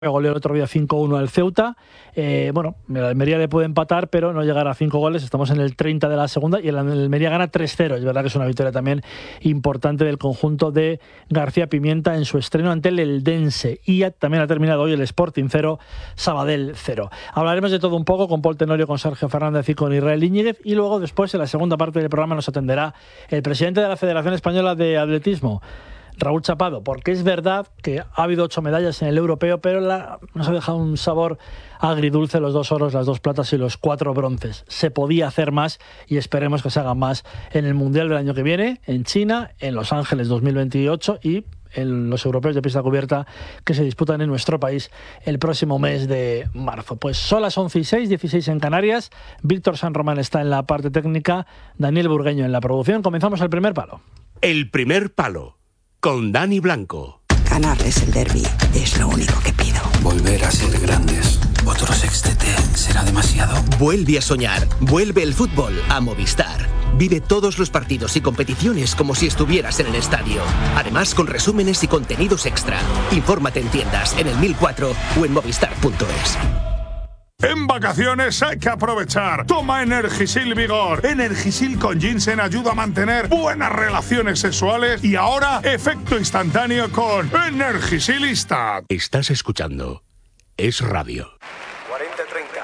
goleó el otro día 5-1 al Ceuta. Bueno, el Almería le puede empatar, pero no llegar a 5 goles. Estamos en el 30 de la segunda y el Almería gana 3-0. Es verdad que es una victoria también importante del conjunto de García Pimienta en su estreno ante el Eldense. Y también ha terminado hoy el Sporting 0, Sabadell 0. Hablaremos de todo un poco con Paul Tenorio, con Sergio Fernández y con Israel Íñiguez. Y luego, después, en la segunda parte del programa, nos atenderá el presidente de la Federación Española de Atletismo, Raúl Chapado, porque es verdad que ha habido 8 medallas en el europeo, pero nos ha dejado un sabor agridulce los 2 oros, las 2 platas y los 4 bronces. Se podía hacer más y esperemos que se haga más en el Mundial del año que viene, en China, en Los Ángeles 2028 y en los europeos de pista cubierta que se disputan en nuestro país el próximo mes de marzo. Pues son las 11:06, 16 en Canarias. Víctor San Román está en la parte técnica, Daniel Burgueño en la producción. Comenzamos el primer palo. El primer palo. Con Dani Blanco. Ganarles el derbi es lo único que pido. Volver a ser grandes. Otro sextete será demasiado. Vuelve a soñar. Vuelve el fútbol a Movistar. Vive todos los partidos y competiciones como si estuvieras en el estadio. Además, con resúmenes y contenidos extra. Infórmate en tiendas, en el 1004 o en movistar.es. En vacaciones hay que aprovechar. Toma Energisil Vigor. Energisil con ginseng ayuda a mantener buenas relaciones sexuales y ahora efecto instantáneo con Energisilista. Estás escuchando Es Radio. 40-30.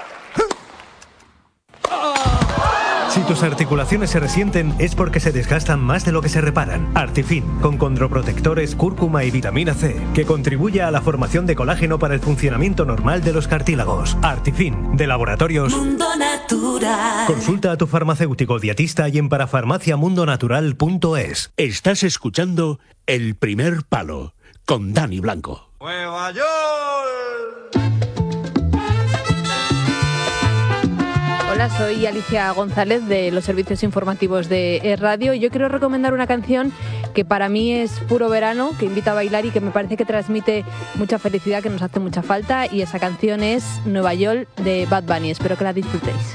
Si tus articulaciones se resienten es porque se desgastan más de lo que se reparan. Artifin, con condroprotectores, cúrcuma y vitamina C, que contribuye a la formación de colágeno para el funcionamiento normal de los cartílagos. Artifin, de Laboratorios Mundo Natural. Consulta a tu farmacéutico dietista y en parafarmaciamundonatural.es. Estás escuchando El primer palo con Dani Blanco. ¡Nueva York! Hola, soy Alicia González de los servicios informativos de Radio. Yo quiero recomendar una canción que para mí es puro verano, que invita a bailar y que me parece que transmite mucha felicidad, que nos hace mucha falta, y esa canción es Nueva York de Bad Bunny. Espero que la disfrutéis.